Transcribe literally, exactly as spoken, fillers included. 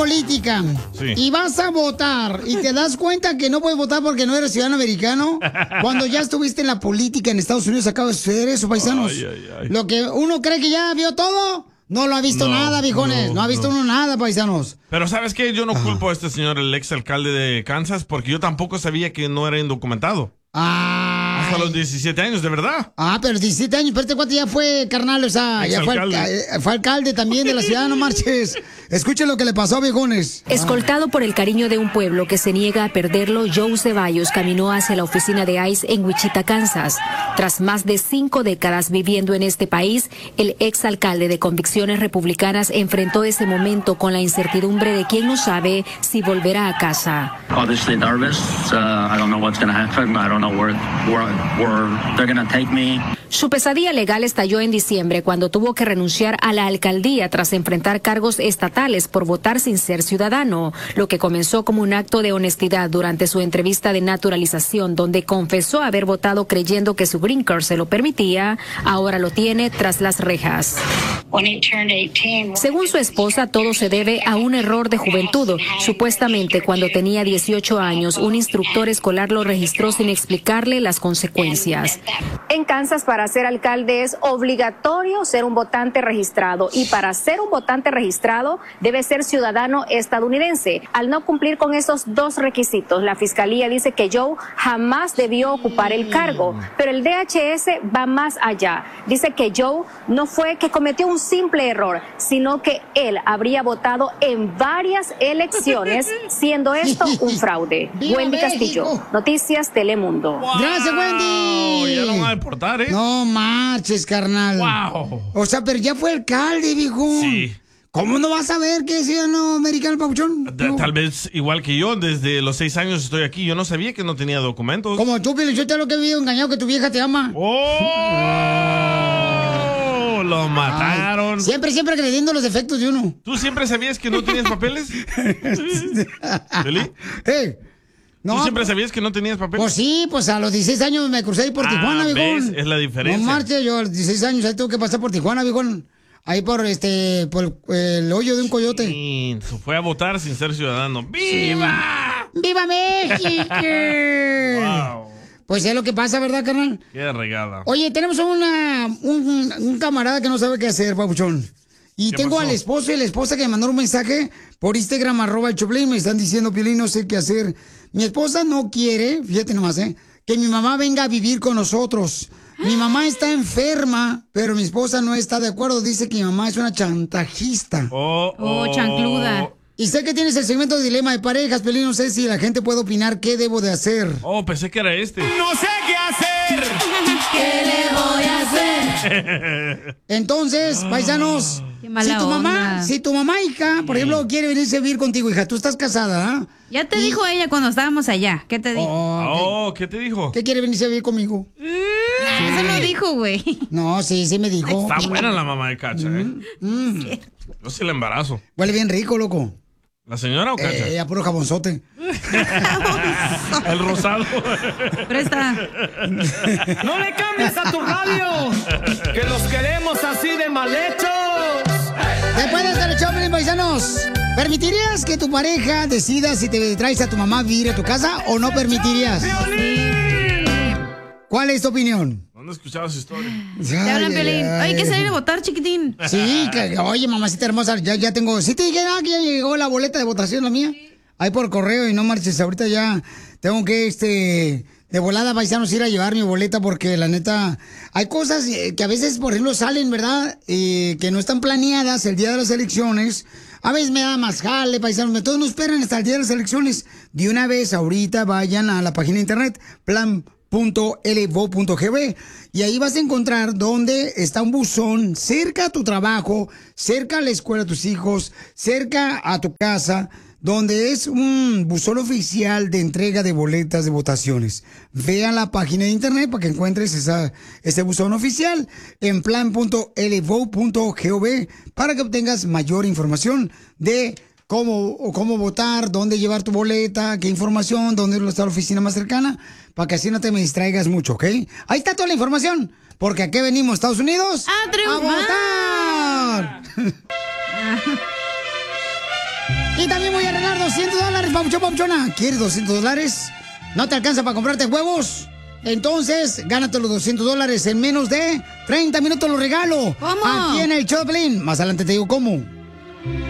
política Sí. y vas a votar y te das cuenta que no puedes votar porque no eres ciudadano americano, cuando ya estuviste en la política en Estados Unidos acaba de suceder eso, paisanos. Ay, ay, ay. Lo que uno cree que ya vio todo, no lo ha visto No, nada, viejones. No, no, ha visto no. uno nada, paisanos. Pero ¿sabes qué? Yo no culpo a este señor, el ex alcalde de Kansas, porque yo tampoco sabía que no era indocumentado. Ah. Hasta los diecisiete años, de verdad. Ah, pero diecisiete años, pero este cuate ya fue carnal, o sea, ya fue, Exalcalde. alca- eh, fue alcalde también de la ciudad, no marches. Escuchen lo que le pasó a viejones. Escoltado por el cariño de un pueblo que se niega a perderlo, Joe Ceballos caminó hacia la oficina de ICE en Wichita, Kansas. Tras más de cinco décadas viviendo en este país, el exalcalde de convicciones republicanas enfrentó ese momento con la incertidumbre de quien no sabe si volverá a casa. Obviously nervous. Uh, I don't know what's going to happen. I don't know where, where, where they're going to take me. Su pesadilla legal estalló en diciembre cuando tuvo que renunciar a la alcaldía tras enfrentar cargos estatales por votar sin ser ciudadano, lo que comenzó como un acto de honestidad durante su entrevista de naturalización, donde confesó haber votado creyendo que su green card se lo permitía, ahora lo tiene tras las rejas. Según su esposa, todo se debe a un error de juventud. Supuestamente, cuando tenía dieciocho años, un instructor escolar lo registró sin explicarle las consecuencias. En Kansas, para ser alcalde es obligatorio ser un votante registrado y para ser un votante registrado debe ser ciudadano estadounidense. Al no cumplir con esos dos requisitos, la fiscalía dice que Joe jamás debió ocupar el cargo, pero el D H S va más allá. Dice que Joe no fue que cometió un simple error, sino que él habría votado en varias elecciones, siendo esto un fraude. ¡Viva Wendy Castillo, México! Noticias Telemundo. Gracias, Wendy. Ya no va a deportar, ¿eh? No marches, carnal. Wow. O sea, pero ya fue alcalde, viejo. Sí. ¿Cómo no vas a ver que es ciudadano americano, Pabuchón? Ta- Tal vez igual que yo, desde los seis años estoy aquí. Yo no sabía que no tenía documentos. Como tú, Pio, yo te lo que he vivido engañado que tu vieja te ama. ¡Oh! Lo mataron. Siempre, siempre creyendo los defectos de uno. ¿Tú siempre sabías que no tenías papeles? ¿Feli? Eh, ¿Tú no, siempre sabías que no tenías papeles? pues sí, pues a los dieciséis años me crucé ahí por Ah, Tijuana, ¿ves? viejón. Es la diferencia. No marches, yo a los dieciséis años ahí tuve que pasar por Tijuana, viejón. Ahí por este, por el hoyo de un coyote. Sí, se fue a votar sin ser ciudadano. ¡Viva! ¡Viva México! Wow. Pues es lo que pasa, ¿verdad, carnal? Qué regada. Oye, tenemos una, un, un camarada que no sabe qué hacer, papuchón. Y ¿Qué tengo pasó? al esposo y la esposa que me mandaron un mensaje por Instagram, arroba el Choplin. Me están diciendo, Piolín, no sé qué hacer. Mi esposa no quiere, fíjate nomás, ¿eh? Que mi mamá venga a vivir con nosotros. Mi mamá está enferma, pero mi esposa no está de acuerdo. Dice que mi mamá es una chantajista. Oh, Oh, chancluda. Y sé que tienes el segmento de dilema de parejas, Piolín. No sé si la gente puede opinar qué debo de hacer. Oh, pensé que era este. No sé qué hacer. ¿Qué le voy a hacer? Entonces, paisanos, Qué mala si tu mamá, onda. si tu mamá, hija, por ejemplo, quiere venirse a vivir contigo, hija, tú estás casada, ¿ah? Ya te dijo ella cuando estábamos allá. ¿Qué te dijo? Oh, Oh, ¿qué te dijo? ¿qué quiere venirse a vivir conmigo? Nah, eso no dijo, güey. No, sí, sí me dijo. Está buena la mamá de Cacha, ¿eh? Mm, Yo sí la embarazo. huele bien rico, loco. ¿La señora o Cacha? Eh, a puro jabonzote. El rosado. Presta. No le cambies a tu radio. Que los queremos así de mal hechos. Después de estar echado, Piolín, paisanos, ¿permitirías que tu pareja decida si te traes a tu mamá a vivir a tu casa o no permitirías? ¿Cuál es tu opinión? ¿Dónde has escuchado esa historia? Te hablan, Ay, Piolín. ay, Hay que ay. salir a votar, chiquitín. Sí, que, oye, mamacita hermosa, ya, ya tengo. Sí te dije ah, que ya llegó la boleta de votación, la mía. Ahí por correo y no marches. Ahorita ya tengo que, este, de volada, paisanos, ir a llevar mi boleta porque la neta, hay cosas eh, que a veces, por ejemplo, salen, ¿verdad? Eh, que no están planeadas el día de las elecciones. A veces me da más jale, paisanos. Todos no esperan hasta el día de las elecciones. De una vez, ahorita vayan a la página de internet, plan punto l v o punto g b y ahí vas a encontrar donde está un buzón cerca a tu trabajo, cerca a la escuela de tus hijos, cerca a tu casa, donde es un buzón oficial de entrega de boletas de votaciones. Ve a la página de internet para que encuentres esa, ese buzón oficial en plan punto l v o punto gov para que obtengas mayor información de cómo, o cómo votar, dónde llevar tu boleta, qué información, dónde está la oficina más cercana, para que así no te me distraigas mucho, ¿ok? Ahí está toda la información, porque aquí venimos, Estados Unidos, ¡A triunfar! votar. Y Y también voy a regalar doscientos dólares, papuchón, papuchona. ¿Quieres doscientos dólares? ¿No te alcanza para comprarte huevos? Entonces, gánate los doscientos dólares en menos de treinta minutos, los regalo. ¿Cómo? Aquí en el Choplin. Más adelante te digo cómo.